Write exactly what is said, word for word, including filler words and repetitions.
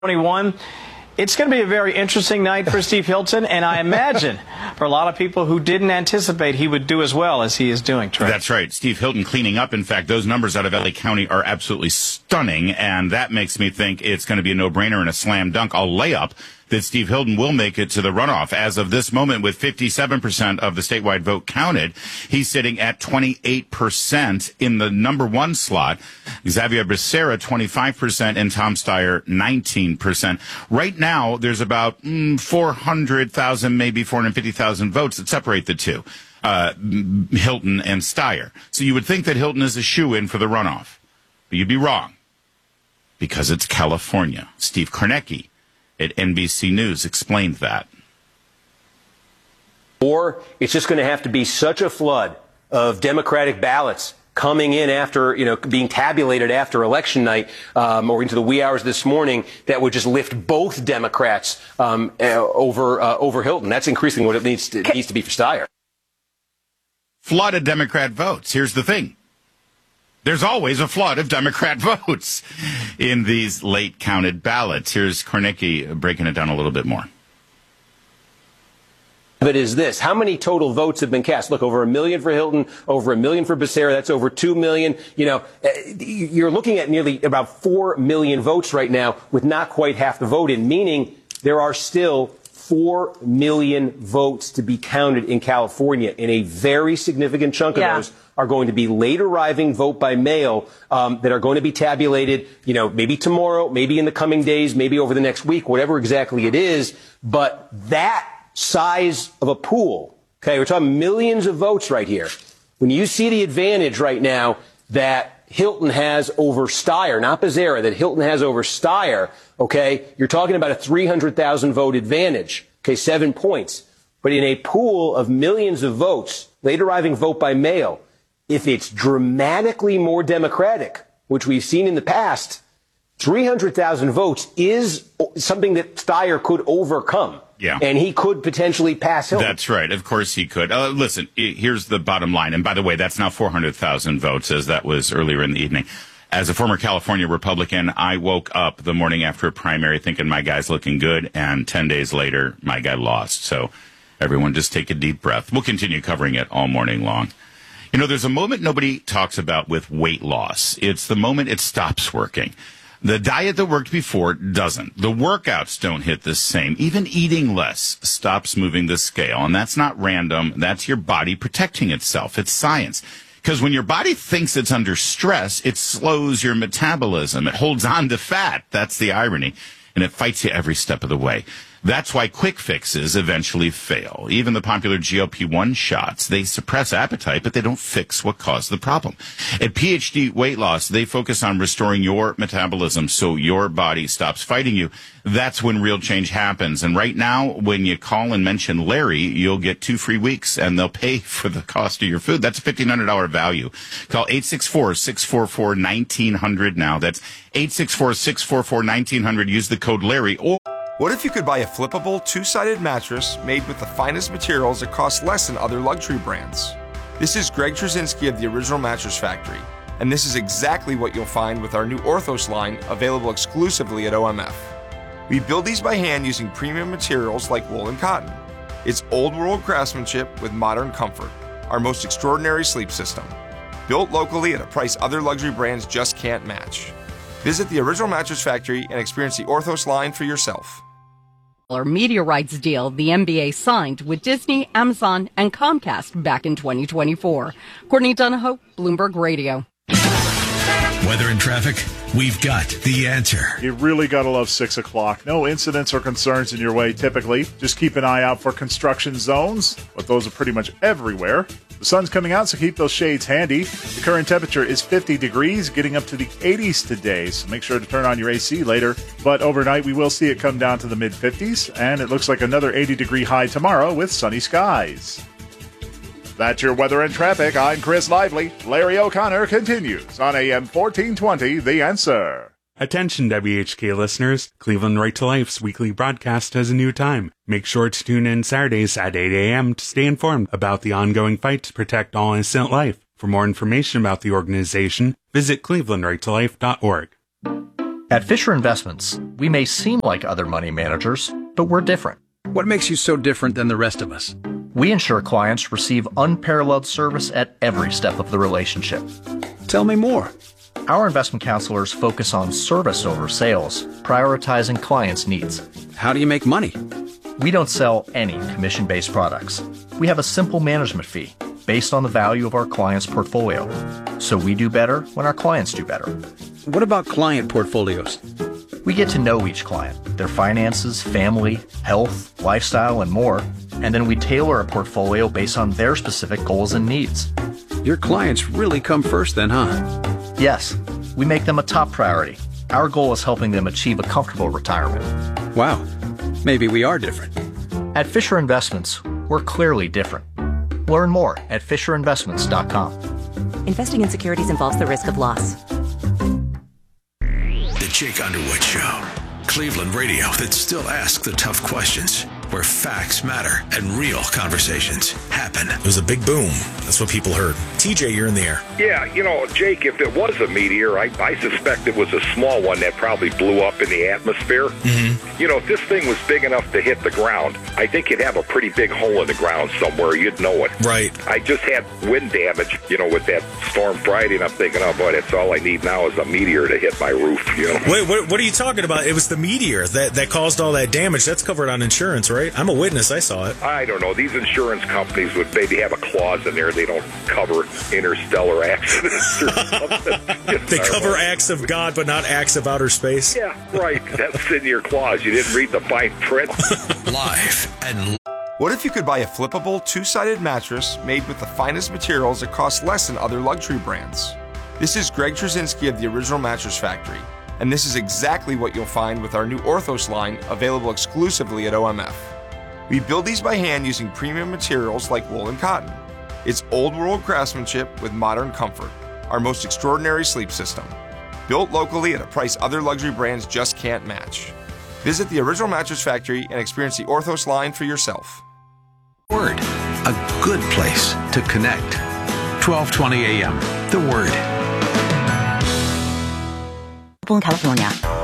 twenty-one. It's going to be a very interesting night for Steve Hilton, and I imagine for a lot of people who didn't anticipate he would do as well as he is doing, Trey. That's right. Steve Hilton cleaning up. In fact, those numbers out of L A County are absolutely stunning, and that makes me think it's going to be a no-brainer and a slam dunk, a layup, that Steve Hilton will make it to the runoff. As of this moment, with fifty-seven percent of the statewide vote counted, he's sitting at twenty-eight percent in the number one slot. Xavier Becerra, twenty-five percent, and Tom Steyer, nineteen percent. Right now, there's about mm, four hundred thousand, maybe four hundred fifty thousand votes that separate the two, uh, Hilton and Steyer. So you would think that Hilton is a shoo-in for the runoff. But you'd be wrong, because it's California. Steve Kornacki at N B C News explained that. Or it's just going to have to be such a flood of Democratic ballots coming in after, you know, being tabulated after election night um, or into the wee hours this morning that would just lift both Democrats um, uh, over uh, over Hilton. That's increasingly what it needs to, it needs to be for Steyer. Flood of Democrat votes. Here's the thing. There's always a flood of Democrat votes in these late counted ballots. Here's Kornacki breaking it down a little bit more. But is this, how many total votes have been cast? Look, over a million for Hilton, over a million for Becerra. That's over two million. You know, you're looking at nearly about four million votes right now with not quite half the vote in, meaning there are still four million votes to be counted in California, and a very significant chunk of yeah. those are going to be late arriving vote by mail um, that are going to be tabulated, you know, maybe tomorrow, maybe in the coming days, maybe over the next week, whatever exactly it is. But that size of a pool, okay, we're talking millions of votes right here. When you see the advantage right now that Hilton has over Steyer, not Becerra, that Hilton has over Steyer, okay, you're talking about a three hundred thousand vote advantage, okay, seven points. But in a pool of millions of votes, late arriving vote by mail, if it's dramatically more Democratic, which we've seen in the past, three hundred thousand votes is something that Steyer could overcome. Yeah. And he could potentially pass Hilton. That's right. Of course he could. Uh, listen, here's the bottom line. And by the way, that's now four hundred thousand votes, as that was earlier in the evening. As a former California Republican, I woke up the morning after a primary thinking my guy's looking good, and ten days later, my guy lost. So everyone just take a deep breath. We'll continue covering it all morning long. You know, there's a moment nobody talks about with weight loss. It's the moment it stops working. The diet that worked before doesn't. The workouts don't hit the same. Even eating less stops moving the scale. And that's not random. That's your body protecting itself. It's science. Because when your body thinks it's under stress, it slows your metabolism. It holds on to fat. That's the irony. And it fights you every step of the way. That's why quick fixes eventually fail. Even the popular G L P one shots, they suppress appetite, but they don't fix what caused the problem. At P H D Weight Loss, they focus on restoring your metabolism so your body stops fighting you. That's when real change happens. And right now, when you call and mention Larry, you'll get two free weeks, and they'll pay for the cost of your food. That's a fifteen hundred dollars value. Call eight six four, six four four, one nine zero zero now. That's eight six four, six four four, one nine zero zero. Use the code Larry. Or what if you could buy a flippable, two-sided mattress made with the finest materials that cost less than other luxury brands? This is Greg Trzynski of the Original Mattress Factory, and this is exactly what you'll find with our new Orthos line, available exclusively at O M F. We build these by hand using premium materials like wool and cotton. It's old-world craftsmanship with modern comfort, our most extraordinary sleep system. Built locally at a price other luxury brands just can't match. Visit the Original Mattress Factory and experience the Orthos line for yourself. Media rights deal the N B A signed with Disney, Amazon, and Comcast back in twenty twenty-four. Courtney Donahoe, Bloomberg Radio. Weather and traffic, we've got the answer. You really got to love six o'clock. No incidents or concerns in your way typically. Just keep an eye out for construction zones, but those are pretty much everywhere. The sun's coming out, so keep those shades handy. The current temperature is fifty degrees, getting up to the eighties today, so make sure to turn on your A C later. But overnight, we will see it come down to the mid-fifties, and it looks like another eighty-degree high tomorrow with sunny skies. That's your weather and traffic. I'm Chris Lively. Larry O'Connor continues on A M fourteen twenty, The Answer. Attention W H K listeners, Cleveland Right to Life's weekly broadcast has a new time. Make sure to tune in Saturdays at eight a.m. to stay informed about the ongoing fight to protect all innocent life. For more information about the organization, visit cleveland right to life dot org. At Fisher Investments, we may seem like other money managers, but we're different. What makes you so different than the rest of us? We ensure clients receive unparalleled service at every step of the relationship. Tell me more. Our investment counselors focus on service over sales, prioritizing clients' needs. How do you make money? We don't sell any commission-based products. We have a simple management fee based on the value of our client's portfolio. So we do better when our clients do better. What about client portfolios? We get to know each client, their finances, family, health, lifestyle, and more, and then we tailor a portfolio based on their specific goals and needs. Your clients really come first then, huh? Yes, we make them a top priority. Our goal is helping them achieve a comfortable retirement. Wow, maybe we are different. At Fisher Investments, we're clearly different. Learn more at fisher investments dot com. Investing in securities involves the risk of loss. The Jake Underwood Show. Cleveland radio that still asks the tough questions, where facts matter and real conversations happen. It was a big boom. That's what people heard. T J, you're in the air. Yeah, you know, Jake, if it was a meteor, I, I suspect it was a small one that probably blew up in the atmosphere. Mm-hmm. You know, if this thing was big enough to hit the ground, I think it'd have a pretty big hole in the ground somewhere. You'd know it. Right. I just had wind damage, you know, with that storm Friday, and I'm thinking, oh, boy, that's all I need now is a meteor to hit my roof, you know. Wait, what, what are you talking about? It was the meteor that, that caused all that damage. That's covered on insurance, right? I'm a witness. I saw it. I don't know. These insurance companies would maybe have a clause in there. They don't cover interstellar accidents or something. They cover acts of God, but not acts of outer space. Yeah, right. That's in your clause. You didn't read the fine print. Live and What if you could buy a flippable two-sided mattress made with the finest materials that cost less than other luxury brands? This is Greg Trzynski of the Original Mattress Factory, and this is exactly what you'll find with our new Orthos line available exclusively at O M F. We build these by hand using premium materials like wool and cotton. It's old-world craftsmanship with modern comfort, our most extraordinary sleep system. Built locally at a price other luxury brands just can't match. Visit the Original Mattress Factory and experience the Orthos line for yourself. Word, a good place to connect. twelve twenty a.m. The Word. California.